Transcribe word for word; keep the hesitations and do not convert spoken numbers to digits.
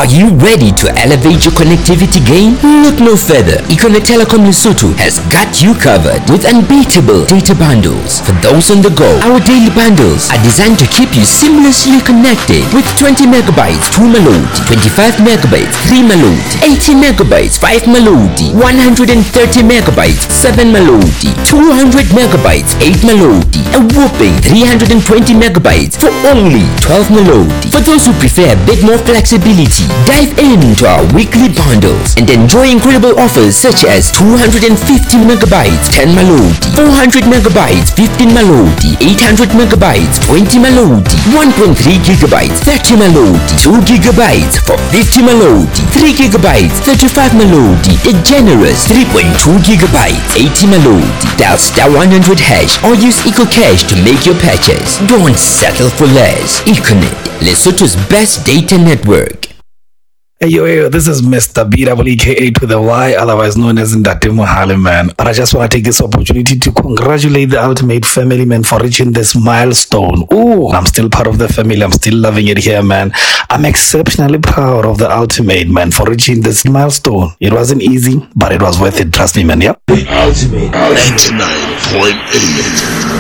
Are you ready to elevate your connectivity game? Look no further. Econet Telecom Lesotho has got you covered with unbeatable data bundles. For those on the go, our daily bundles are designed to keep you seamlessly connected with twenty megabytes, two Melody, twenty-five megabytes, three Melody, eighty megabytes, five Melody, one hundred thirty megabytes, seven Melody, two hundred megabytes, eight Melody, a whopping three hundred twenty megabytes for only twelve Melody. For those who prefer a bit more flexibility, dive into our weekly bundles and enjoy incredible offers such as two hundred fifty megabytes, ten Melody, four hundred megabytes, fifteen Melody, eight hundred megabytes, twenty Melody, one point three gigabytes, thirty Melody, two gigabytes for fifty Melody, three gigabytes, thirty-five Melody, a generous three point two gigabytes, eighty Melody. Dial star one hundred hash or use EcoCash to make your purchase. Don't settle for less. Econet, Lesotho's best data network. Hey yo, yo, this is Mister B W E K A to the Y, otherwise known as Ndate Mohale, man. But I just want to take this opportunity to congratulate the Ultimate family, man, for reaching this milestone. Ooh, I'm still part of the family. I'm still loving it here, man. I'm exceptionally proud of the Ultimate, man, for reaching this milestone. It wasn't easy, but it was worth it. Trust me, man. Yep. The Ultimate ninety-nine point eight.